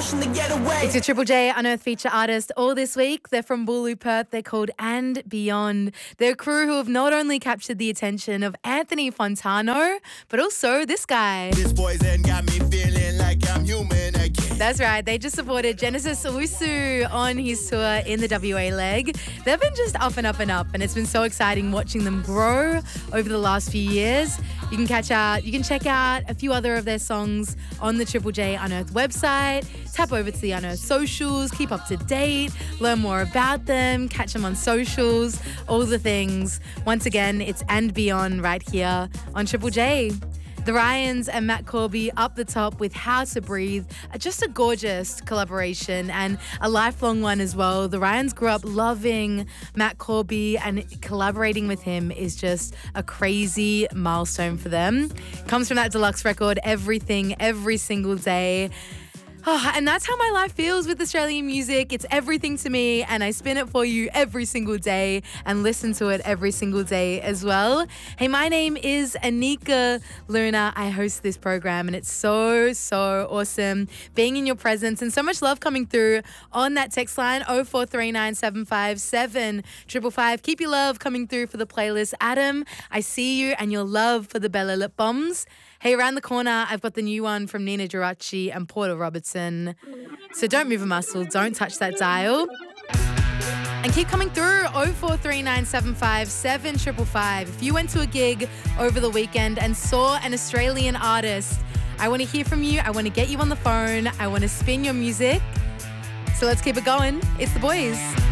mission to get away. It's your Triple J Unearthed feature artist all this week. They're from Bulu, Perth. They're called And Beyond. They're a crew who have not only captured the attention of Anthony Fontano, but also this guy. This poison got me feeling like I'm human again. That's right. They just supported Genesis Owusu on his tour in the WA leg. They've been just up and up and up, and it's been so exciting watching them grow over the last few years. You can check out a few other of their songs on the Triple J Unearthed website. Tap over to the Unearthed socials, keep up to date, learn more about them, catch them on socials, all the things. Once again, it's And Beyond right here on Triple J. The Ryans and Matt Corby up the top with How to Breathe. Just a gorgeous collaboration and a lifelong one as well. The Ryans grew up loving Matt Corby, and collaborating with him is just a crazy milestone for them. Comes from that deluxe record, Everything, Every Single Day. Oh, and that's how my life feels with Australian music. It's everything to me, and I spin it for you every single day and listen to it every single day as well. Hey, my name is Anika Luna. I host this program, and it's so awesome being in your presence, and so much love coming through on that text line 0439757555. Keep your love coming through for the playlist. Adam, I see you and your love for the Bella Lip Bombs. Hey, around the corner, I've got the new one from Nina Geraci and Porter Robertson. So don't move a muscle, don't touch that dial. And keep coming through 0439757555. If you went to a gig over the weekend and saw an Australian artist, I want to hear from you. I want to get you on the phone. I want to spin your music. So let's keep it going. It's the boys.